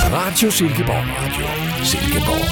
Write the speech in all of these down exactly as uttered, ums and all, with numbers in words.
Radio Silkeborg Radio. Silkeborg.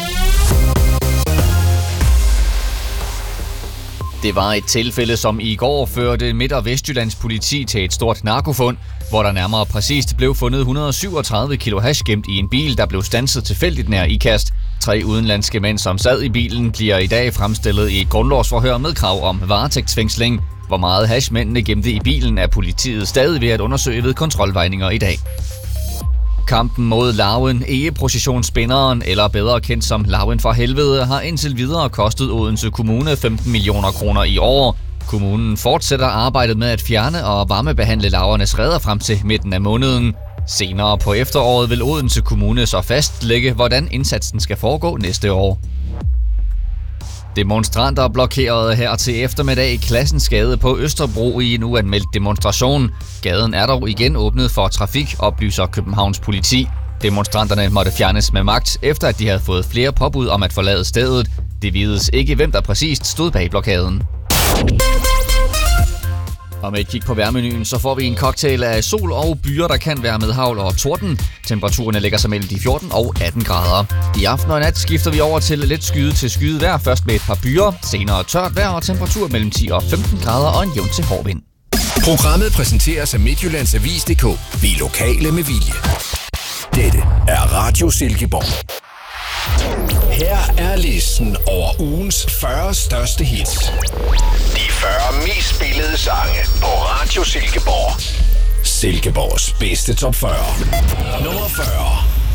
Det var et tilfælde, som i går førte Midt- og Vestjyllands politi til et stort narkofund, hvor der nærmere præcist blev fundet et hundrede og syvogtredive kilo hash gemt i en bil, der blev standset tilfældigt nær Ikast. Tre udenlandske mænd, som sad i bilen, bliver i dag fremstillet i et grundlovsforhør med krav om varetægtsfængsling. Hvor meget hash mændene gemte i bilen, er politiet stadig ved at undersøge ved kontrolvejninger i dag. Kampen mod larven, egeprocessionsspinderen, eller bedre kendt som larven fra helvede, har indtil videre kostet Odense Kommune femten millioner kroner i år. Kommunen fortsætter arbejdet med at fjerne og varmebehandle larvernes reder frem til midten af måneden. Senere på efteråret vil Odense Kommune så fastlægge, hvordan indsatsen skal foregå næste år. Demonstranter blokerede her til eftermiddag i Klassensgade på Østerbro i en uanmeldt demonstration. Gaden er dog igen åbnet for trafik, oplyser Københavns politi. Demonstranterne måtte fjernes med magt, efter at de havde fået flere påbud om at forlade stedet. Det vides ikke, hvem der præcist stod bag blokaden. Og med et kig på vejrmenuen, så får vi en cocktail af sol og byer, der kan være med hagl og torden. Temperaturerne ligger sig mellem de fjorten og atten grader. I aften og nat skifter vi over til lidt skyet til skyet vejr. Først med et par byer, senere tørt vejr og temperatur mellem ti og femten grader og en jævn til hård vind. Programmet præsenteres af Midtjyllands Avis punktum d k. Vi er lokale med vilje. Dette er Radio Silkeborg. Her er listen over ugens fyrre største hits. De fyrre mest spillede sange på Radio Silkeborg. Silkeborgs bedste top fyrre. Nummer fyrre.